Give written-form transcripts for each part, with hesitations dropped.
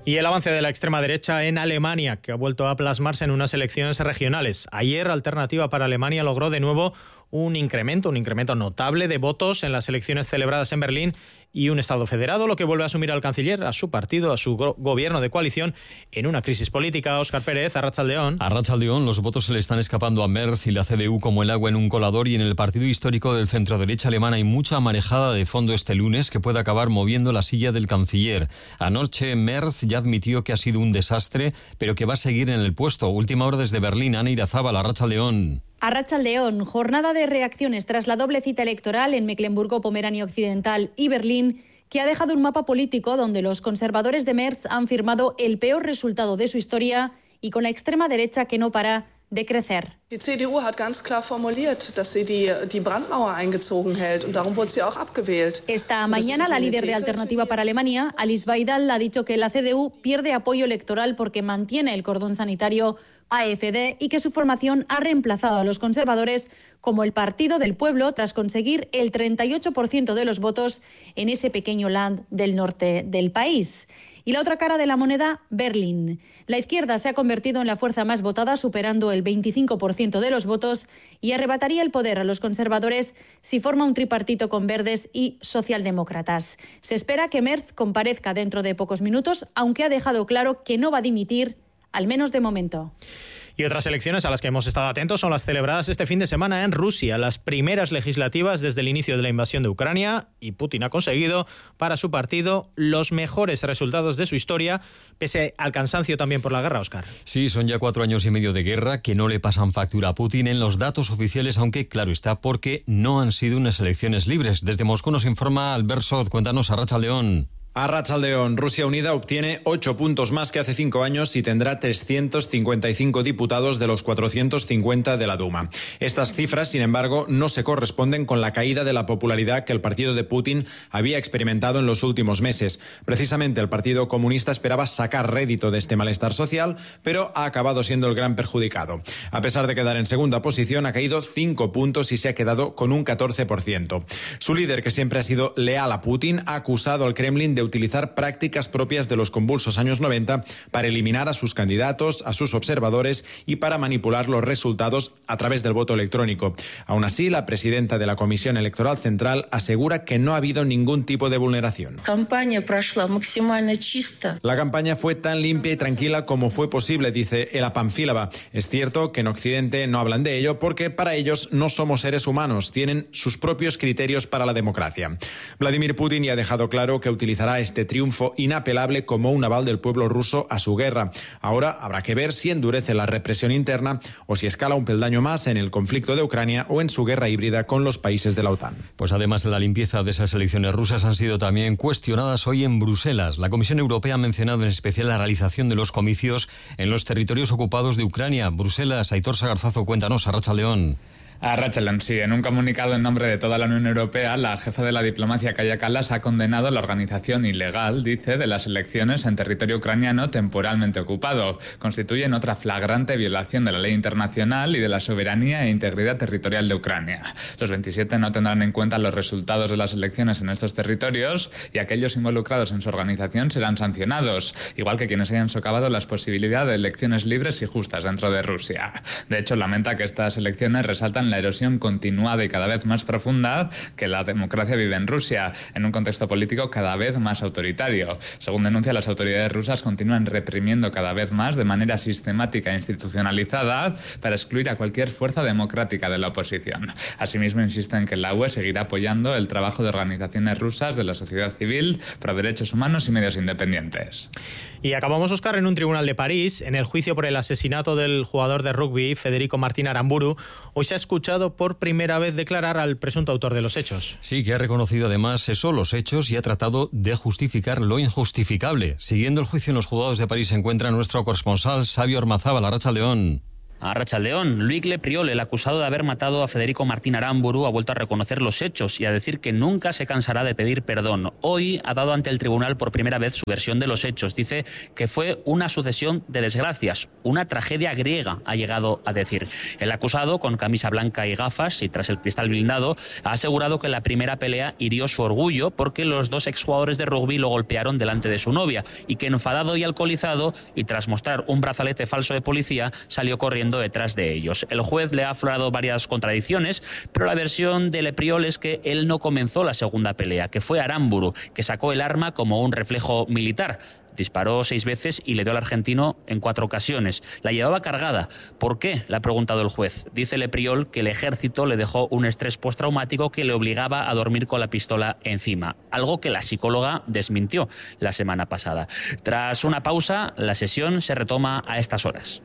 Y el avance de la extrema derecha en Alemania, que ha vuelto a plasmarse en unas elecciones regionales. Ayer, Alternativa para Alemania logró de nuevo un incremento notable de votos en las elecciones celebradas en Berlín y un Estado federado, lo que vuelve a asumir al canciller, a su partido, a su gobierno de coalición en una crisis política. Óscar Pérez, Arratsaldeón. Arratsaldeón, los votos se le están escapando a Merz y la CDU como el agua en un colador, y en el partido histórico del centro-derecha alemana hay mucha marejada de fondo este lunes que puede acabar moviendo la silla del canciller. Anoche Merz ya admitió que ha sido un desastre, pero que va a seguir en el puesto. Última hora desde Berlín, Ana Irazábal, Arratsaldeón. Arratsaldeón, jornada de reacciones tras la doble cita electoral en Mecklemburgo-Pomerania Occidental y Berlín, que ha dejado un mapa político donde los conservadores de Merz han firmado el peor resultado de su historia y con la extrema derecha que no para de crecer. Die CDU hat ganz klar formuliert, dass sie die Brandmauer eingezogen hält und darum wurde sie auch abgewählt. Esta mañana la líder de Alternativa para Alemania, Alice Weidel, ha dicho que la CDU pierde apoyo electoral porque mantiene el cordón sanitario AfD y que su formación ha reemplazado a los conservadores como el partido del pueblo tras conseguir el 38% de los votos en ese pequeño land del norte del país. Y la otra cara de la moneda, Berlín. La izquierda se ha convertido en la fuerza más votada, superando el 25% de los votos, y arrebataría el poder a los conservadores si forma un tripartito con verdes y socialdemócratas. Se espera que Merz comparezca dentro de pocos minutos, aunque ha dejado claro que no va a dimitir, al menos de momento. Y otras elecciones a las que hemos estado atentos son las celebradas este fin de semana en Rusia, las primeras legislativas desde el inicio de la invasión de Ucrania, y Putin ha conseguido para su partido los mejores resultados de su historia, pese al cansancio también por la guerra, Óscar. Sí, son ya 4 años y medio de guerra que no le pasan factura a Putin en los datos oficiales, aunque claro está, porque no han sido unas elecciones libres. Desde Moscú nos informa Albert Sot. Cuéntanos, Arratsaldeón. Arratsaldeón, Rusia Unida obtiene 8 puntos más que hace 5 años y tendrá 355 diputados de los 450 de la Duma. Estas cifras, sin embargo, no se corresponden con la caída de la popularidad que el partido de Putin había experimentado en los últimos meses. Precisamente el Partido Comunista esperaba sacar rédito de este malestar social, pero ha acabado siendo el gran perjudicado. A pesar de quedar en segunda posición, ha caído 5 puntos y se ha quedado con un 14%. Su líder, que siempre ha sido leal a Putin, ha acusado al Kremlin de utilizar prácticas propias de los convulsos años 90 para eliminar a sus candidatos, a sus observadores y para manipular los resultados a través del voto electrónico. Aún así, la presidenta de la Comisión Electoral Central asegura que no ha habido ningún tipo de vulneración. La campaña fue tan limpia y tranquila como fue posible, dice Ela Pamfilova. Es cierto que en Occidente no hablan de ello porque para ellos no somos seres humanos, tienen sus propios criterios para la democracia. Vladimir Putin ya ha dejado claro que utilizará este triunfo inapelable como un aval del pueblo ruso a su guerra. Ahora habrá que ver si endurece la represión interna o si escala un peldaño más en el conflicto de Ucrania o en su guerra híbrida con los países de la OTAN. Pues además de la limpieza de esas elecciones rusas han sido también cuestionadas hoy en Bruselas. La Comisión Europea ha mencionado en especial la realización de los comicios en los territorios ocupados de Ucrania. Bruselas, Aitor Sagarzazo, cuéntanos, Arratsaldeón. Arratsaldeón, sí. En un comunicado en nombre de toda la Unión Europea, la jefa de la diplomacia, Kaja Kallas, ha condenado la organización ilegal, dice, de las elecciones en territorio ucraniano temporalmente ocupado. Constituyen otra flagrante violación de la ley internacional y de la soberanía e integridad territorial de Ucrania. Los 27 no tendrán en cuenta los resultados de las elecciones en estos territorios y aquellos involucrados en su organización serán sancionados, igual que quienes hayan socavado las posibilidades de elecciones libres y justas dentro de Rusia. De hecho, lamenta que estas elecciones resaltan la erosión continuada y cada vez más profunda que la democracia vive en Rusia, en un contexto político cada vez más autoritario. Según denuncia, las autoridades rusas continúan reprimiendo cada vez más de manera sistemática e institucionalizada para excluir a cualquier fuerza democrática de la oposición. Asimismo, insisten que la UE seguirá apoyando el trabajo de organizaciones rusas de la sociedad civil, pro derechos humanos y medios independientes. Y acabamos, Óscar, en un tribunal de París, en el juicio por el asesinato del jugador de rugby Federico Martín Aramburu. Hoy se ha escuchado por primera vez declarar al presunto autor de los hechos. Sí, que ha reconocido además los hechos y ha tratado de justificar lo injustificable. Siguiendo el juicio en los juzgados de París se encuentra nuestro corresponsal Xavi Ormazábal, Arratsaldeón. Arratsaldeon, Luis Lepriol, el acusado de haber matado a Federico Martín Aramburu, ha vuelto a reconocer los hechos y a decir que nunca se cansará de pedir perdón. Hoy ha dado ante el tribunal por primera vez su versión de los hechos. Dice que fue una sucesión de desgracias, una tragedia griega, ha llegado a decir. El acusado, con camisa blanca y gafas y tras el cristal blindado, ha asegurado que la primera pelea hirió su orgullo porque los dos exjugadores de rugby lo golpearon delante de su novia y que enfadado y alcoholizado y tras mostrar un brazalete falso de policía salió corriendo detrás de ellos. El juez le ha aflorado varias contradicciones, pero la versión de Lepriol es que él no comenzó la segunda pelea, que fue Aramburu, que sacó el arma como un reflejo militar. Disparó 6 veces y le dio al argentino en 4 ocasiones. La llevaba cargada. ¿Por qué?, le ha preguntado el juez. Dice Lepriol que el ejército le dejó un estrés postraumático que le obligaba a dormir con la pistola encima, algo que la psicóloga desmintió la semana pasada. Tras una pausa, la sesión se retoma a estas horas.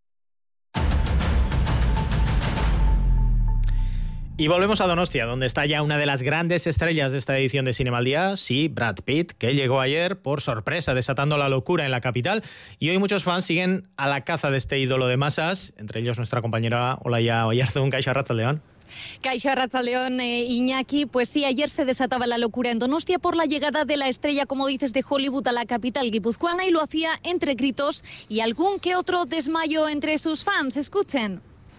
Y volvemos a Donostia, donde está ya una de las grandes estrellas de esta edición de Cinema al Día, sí, Brad Pitt, que llegó ayer por sorpresa, desatando la locura en la capital. Y hoy muchos fans siguen a la caza de este ídolo de masas, entre ellos nuestra compañera Olaya Oyarzún. Kaixo arratsaldeon. Kaixo arratsaldeon, Iñaki. Pues sí, ayer se desataba la locura en Donostia por la llegada de la estrella, como dices, de Hollywood a la capital guipuzcoana, y lo hacía entre gritos y algún que otro desmayo entre sus fans. Escuchen.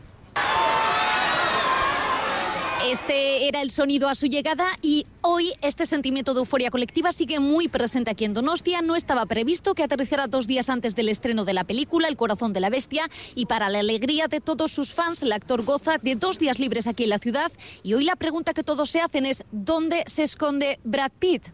Este era el sonido a su llegada y hoy este sentimiento de euforia colectiva sigue muy presente aquí en Donostia. No estaba previsto que aterrizara 2 días antes del estreno de la película El corazón de la bestia, y para la alegría de todos sus fans, el actor goza de 2 días libres aquí en la ciudad, y hoy la pregunta que todos se hacen es ¿dónde se esconde Brad Pitt?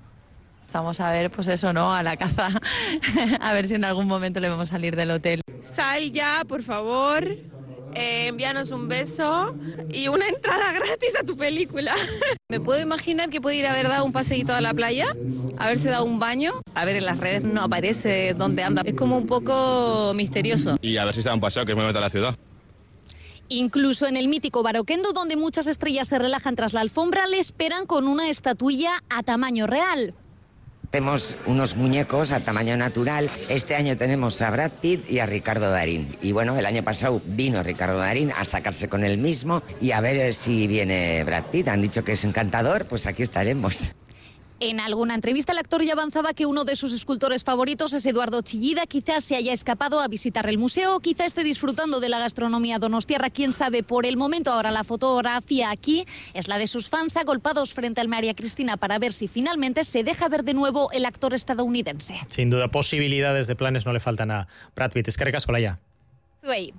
Vamos a ver, pues eso, ¿no? A la caza, a ver si en algún momento le vamos a salir del hotel. Sal ya, por favor. Envíanos un beso y una entrada gratis a tu película. Me puedo imaginar que puede ir a haber dado un paseíto a la playa, haberse dado un baño. A ver, en las redes no aparece dónde anda. Es como un poco misterioso. Y a ver si se da un paseo, que es muy bonita la ciudad. Incluso en el mítico Baroquendo, donde muchas estrellas se relajan tras la alfombra, le esperan con una estatuilla a tamaño real. Tenemos unos muñecos a tamaño natural. Este año tenemos a Brad Pitt y a Ricardo Darín. Y bueno, el año pasado vino Ricardo Darín a sacarse con él mismo y a ver si viene Brad Pitt. Han dicho que es encantador, pues aquí estaremos. En alguna entrevista el actor ya avanzaba que uno de sus escultores favoritos es Eduardo Chillida. Quizás se haya escapado a visitar el museo, quizás esté disfrutando de la gastronomía donostiarra, quién sabe. Por el momento ahora la fotografía aquí es la de sus fans agolpados frente al María Cristina para ver si finalmente se deja ver de nuevo el actor estadounidense. Sin duda, posibilidades de planes no le faltan a Brad Pitt. Eskerrik asko, Laia. Zuei.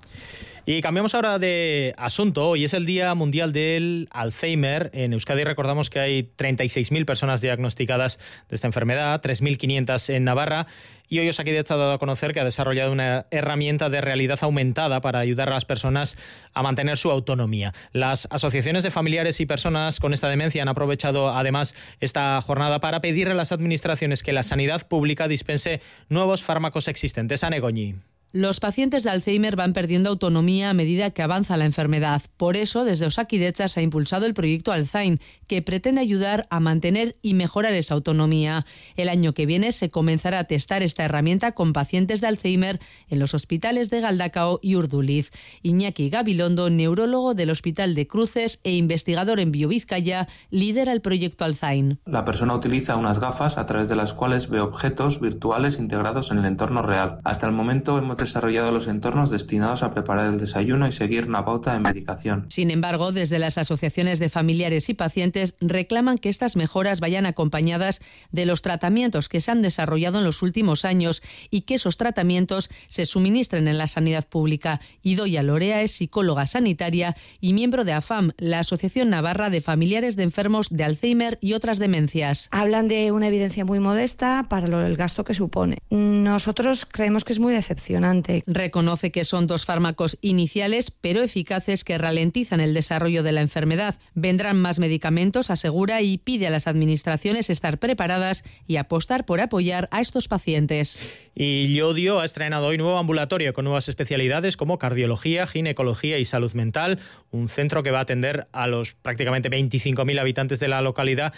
Y cambiamos ahora de asunto. Hoy es el Día Mundial del Alzheimer. En Euskadi recordamos que hay 36.000 personas diagnosticadas de esta enfermedad, 3.500 en Navarra. Y hoy Osakidetza ha dado a conocer que ha desarrollado una herramienta de realidad aumentada para ayudar a las personas a mantener su autonomía. Las asociaciones de familiares y personas con esta demencia han aprovechado además esta jornada para pedirle a las administraciones que la sanidad pública dispense nuevos fármacos existentes. Ane Goñi. Los pacientes de Alzheimer van perdiendo autonomía a medida que avanza la enfermedad. Por eso, desde Osakidetza se ha impulsado el proyecto Alzain, que pretende ayudar a mantener y mejorar esa autonomía. El año que viene se comenzará a testar esta herramienta con pacientes de Alzheimer en los hospitales de Galdakao y Urduliz. Iñaki Gabilondo, neurólogo del Hospital de Cruces e investigador en BioVizcaya, lidera el proyecto Alzain. La persona utiliza unas gafas a través de las cuales ve objetos virtuales integrados en el entorno real. Hasta el momento hemos desarrollado los entornos destinados a preparar el desayuno y seguir una pauta de medicación. Sin embargo, desde las asociaciones de familiares y pacientes reclaman que estas mejoras vayan acompañadas de los tratamientos que se han desarrollado en los últimos años y que esos tratamientos se suministren en la sanidad pública. Idoia Lorea es psicóloga sanitaria y miembro de AFAM, la Asociación Navarra de Familiares de Enfermos de Alzheimer y otras demencias. Hablan de una evidencia muy modesta para el gasto que supone. Nosotros creemos que es muy decepcionante. Reconoce que son 2 fármacos iniciales, pero eficaces, que ralentizan el desarrollo de la enfermedad. Vendrán más medicamentos, asegura, y pide a las administraciones estar preparadas y apostar por apoyar a estos pacientes. Y Llodio ha estrenado hoy nuevo ambulatorio con nuevas especialidades como cardiología, ginecología y salud mental, un centro que va a atender a los prácticamente 25.000 habitantes de la localidad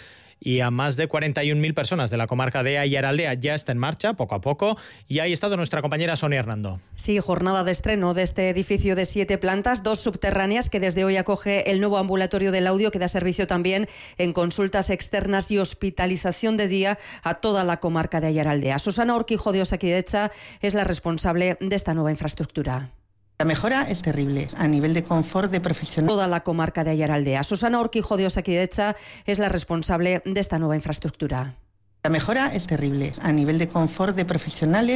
y a más de 41.000 personas de la comarca de Aiaraldea. Ya está en marcha, poco a poco, y ahí ha estado nuestra compañera Sonia Hernando. Sí, jornada de estreno de este edificio de 7 plantas, 2 subterráneas, que desde hoy acoge el nuevo ambulatorio del audio, que da servicio también en consultas externas y hospitalización de día a toda la comarca de Aiaraldea. Susana Urquijo de Osakidetza es la responsable de esta nueva infraestructura. La mejora es terrible a nivel de confort de profesional. Toda la comarca de Aiaraldea. Susana Urquijo de Osakidetza es la responsable de esta nueva infraestructura. La mejora es terrible a nivel de confort de profesionales.